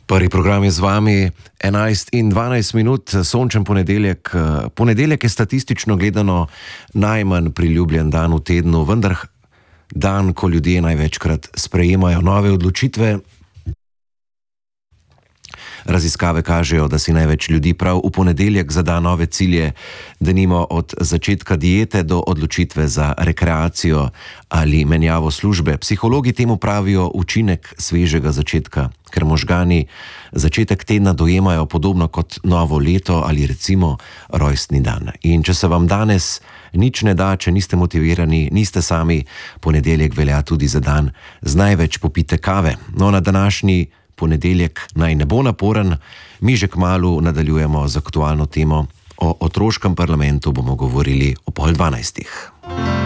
Prvi program je z vami 11 in 12 minut, sončen ponedeljek. Ponedeljek je statistično gledano najmanj priljubljen dan v tednu, vendar dan, ko ljudje največkrat sprejemajo nove odločitve. Raziskave kažejo, da si največ ljudi prav v ponedeljek zada nove cilje, denimo od začetka diete do odločitve za rekreacijo ali menjavo službe. Psihologi temu pravijo učinek svežega začetka, ker možgani začetek tedna dojemajo podobno kot novo leto ali recimo rojstni dan. In če se vam danes nič ne da, če niste motivirani, niste sami, ponedeljek velja tudi za dan z največ popite kave. No, na današnji ponedeljek naj ne bo naporen, mi že kmalu nadaljujemo z aktualno temo. O otroškem parlamentu bomo govorili o 11:30.